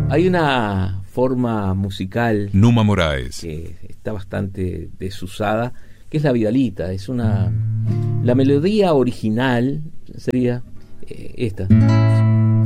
Hay una forma musical Numa Moraes, que está bastante desusada, que es la Vidalita. Es la melodía original sería esta.